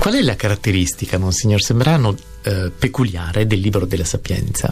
Qual è la caratteristica, Monsignor Sembrano, peculiare del Libro della Sapienza?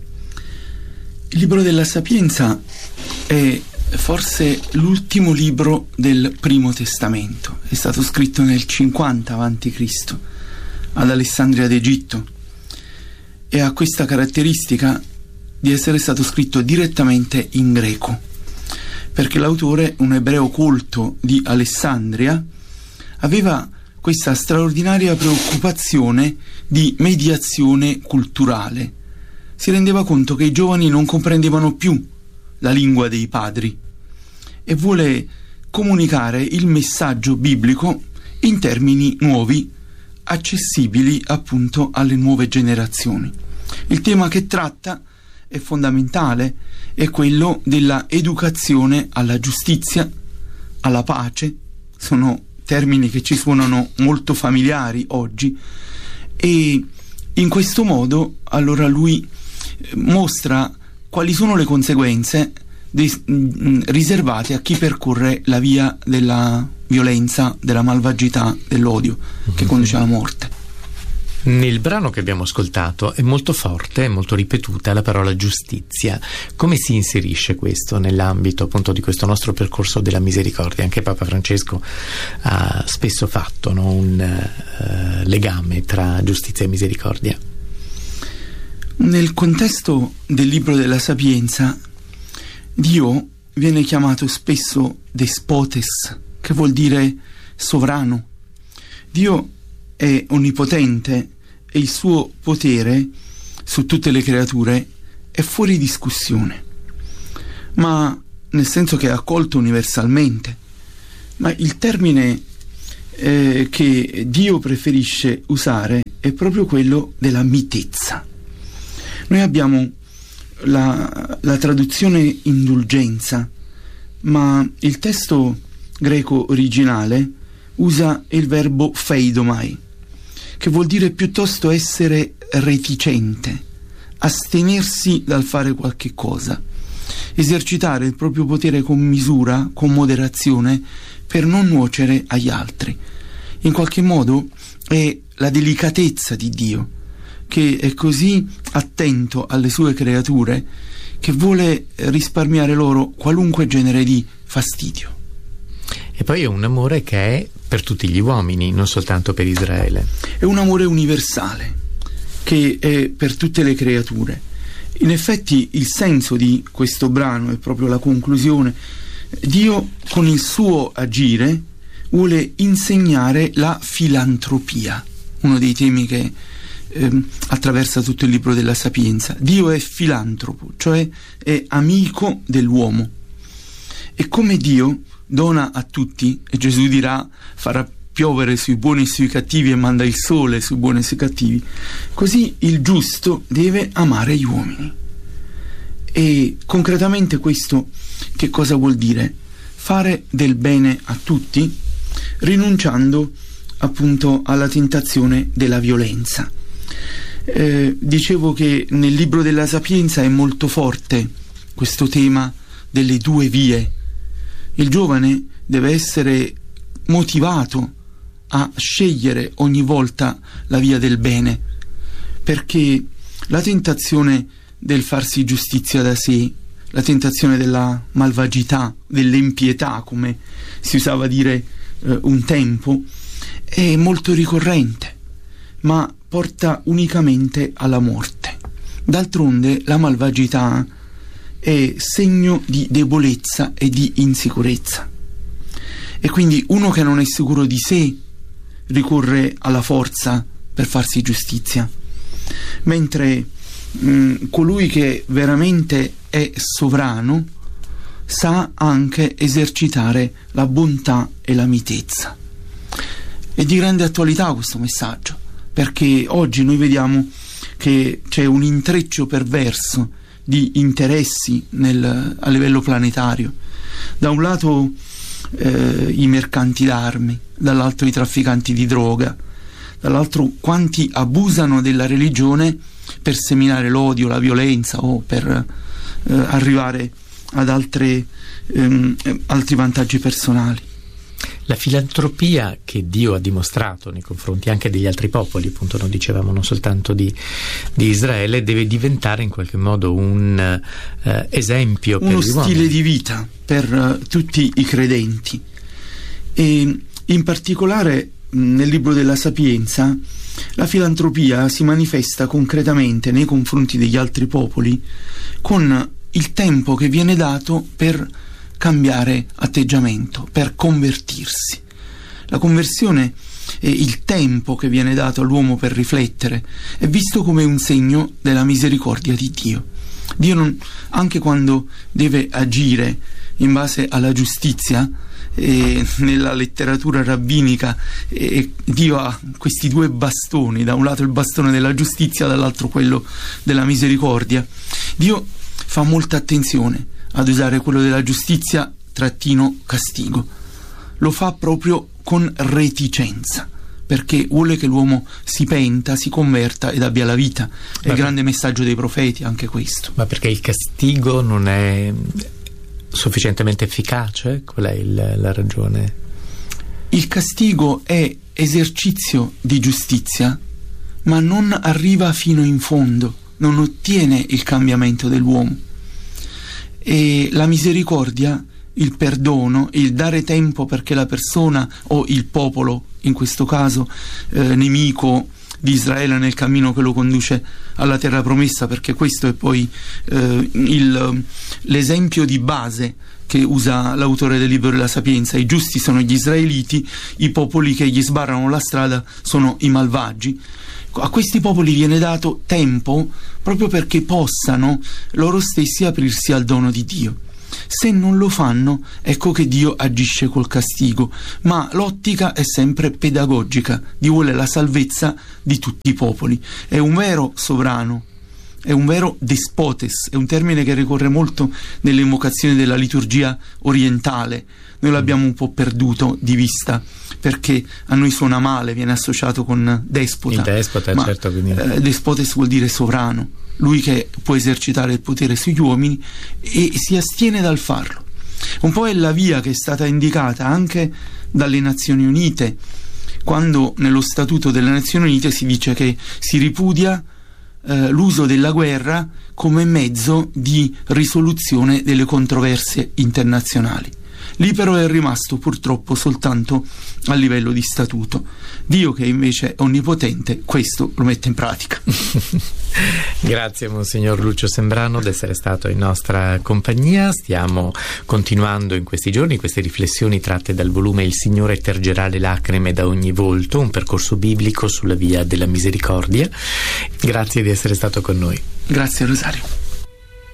Il Libro della Sapienza è forse l'ultimo libro del Primo Testamento. È stato scritto nel 50 a.C. ad Alessandria d'Egitto e ha questa caratteristica di essere stato scritto direttamente in greco, perché l'autore, un ebreo colto di Alessandria, aveva questa straordinaria preoccupazione di mediazione culturale. Si rendeva conto che i giovani non comprendevano più la lingua dei padri e vuole comunicare il messaggio biblico in termini nuovi, accessibili appunto alle nuove generazioni. Il tema che tratta è fondamentale, è quello della educazione alla giustizia, alla pace. Sono termini che ci suonano molto familiari oggi, e in questo modo allora lui mostra quali sono le conseguenze riservate a chi percorre la via della violenza, della malvagità, dell'odio che conduce alla morte. Nel brano che abbiamo ascoltato è molto forte, è molto ripetuta la parola giustizia. Come si inserisce questo nell'ambito appunto di questo nostro percorso della misericordia? Anche Papa Francesco ha spesso fatto un legame tra giustizia e misericordia. Nel contesto del Libro della Sapienza, Dio viene chiamato spesso despotes, che vuol dire sovrano. Dio è onnipotente e il suo potere su tutte le creature è fuori discussione, ma nel senso che è accolto universalmente. Ma il termine che Dio preferisce usare è proprio quello della mitezza. Noi abbiamo la traduzione indulgenza, ma il testo greco originale usa il verbo pheidomai, che vuol dire piuttosto essere reticente, astenersi dal fare qualche cosa, esercitare il proprio potere con misura, con moderazione, per non nuocere agli altri. In qualche modo è la delicatezza di Dio, che è così attento alle sue creature, che vuole risparmiare loro qualunque genere di fastidio. E poi è un amore che è per tutti gli uomini, non soltanto per Israele. È un amore universale, che è per tutte le creature. In effetti il senso di questo brano è proprio la conclusione. Dio con il suo agire vuole insegnare la filantropia, uno dei temi che attraversa tutto il Libro della Sapienza. Dio è filantropo, cioè è amico dell'uomo, e come Dio dona a tutti, e Gesù dirà farà piovere sui buoni e sui cattivi e manda il sole sui buoni e sui cattivi, così il giusto deve amare gli uomini. E concretamente questo che cosa vuol dire? Fare del bene a tutti, rinunciando appunto alla tentazione della violenza. Dicevo che nel Libro della Sapienza è molto forte questo tema delle due vie. Il giovane deve essere motivato a scegliere ogni volta la via del bene, perché la tentazione del farsi giustizia da sé, la tentazione della malvagità, dell'impietà, come si usava dire un tempo, è molto ricorrente, ma porta unicamente alla morte. D'altronde la malvagità è segno di debolezza e di insicurezza, e quindi uno che non è sicuro di sé ricorre alla forza per farsi giustizia, mentre colui che veramente è sovrano sa anche esercitare la bontà e la mitezza. È di grande attualità questo messaggio, perché oggi noi vediamo che c'è un intreccio perverso di interessi a livello planetario. Da un lato i mercanti d'armi, dall'altro i trafficanti di droga, dall'altro quanti abusano della religione per seminare l'odio, la violenza o per arrivare ad altri vantaggi personali. La filantropia che Dio ha dimostrato nei confronti anche degli altri popoli, appunto, non dicevamo non soltanto di Israele, deve diventare in qualche modo un esempio per uno gli uomini. stile di vita per tutti i credenti. E in particolare nel libro della Sapienza la filantropia si manifesta concretamente nei confronti degli altri popoli con il tempo che viene dato per cambiare atteggiamento, per convertirsi. La conversione e il tempo che viene dato all'uomo per riflettere è visto come un segno della misericordia di Dio. Dio anche quando deve agire in base alla giustizia, nella letteratura rabbinica Dio ha questi due bastoni, da un lato il bastone della giustizia, dall'altro quello della misericordia. Dio fa molta attenzione ad usare quello della giustizia - castigo. Lo fa proprio con reticenza, perché vuole che l'uomo si penta, si converta ed abbia la vita. È il grande messaggio dei profeti, anche questo. Ma perché il castigo non è sufficientemente efficace? Qual è la ragione? Il castigo è esercizio di giustizia, ma non arriva fino in fondo, non ottiene il cambiamento dell'uomo. E la misericordia, il perdono, il dare tempo perché la persona o il popolo, in questo caso nemico di Israele nel cammino che lo conduce alla terra promessa, perché questo è poi l'esempio di base che usa l'autore del libro della Sapienza. I giusti sono gli israeliti, i popoli che gli sbarrano la strada sono i malvagi. A questi popoli viene dato tempo proprio perché possano loro stessi aprirsi al dono di Dio. Se non lo fanno, ecco che Dio agisce col castigo, ma l'ottica è sempre pedagogica. Dio vuole la salvezza di tutti i popoli. È un vero sovrano, è un vero despotes, è un termine che ricorre molto nelle invocazioni della liturgia orientale. Noi l'abbiamo un po' perduto di vista, perché a noi suona male, viene associato con despota. Il despota, ma, certo. Quindi despotes vuol dire sovrano, lui che può esercitare il potere sugli uomini e si astiene dal farlo. Un po' è la via che è stata indicata anche dalle Nazioni Unite, quando nello Statuto delle Nazioni Unite si dice che si ripudia l'uso della guerra come mezzo di risoluzione delle controversie internazionali. Lì però è rimasto purtroppo soltanto a livello di statuto. Dio, che invece è onnipotente, questo lo mette in pratica. Grazie Monsignor Lucio Sembrano di essere stato in nostra compagnia. Stiamo continuando in questi giorni queste riflessioni tratte dal volume Il Signore tergerà le lacrime da ogni volto, un percorso biblico sulla via della misericordia. Grazie di essere stato con noi. Grazie Rosario.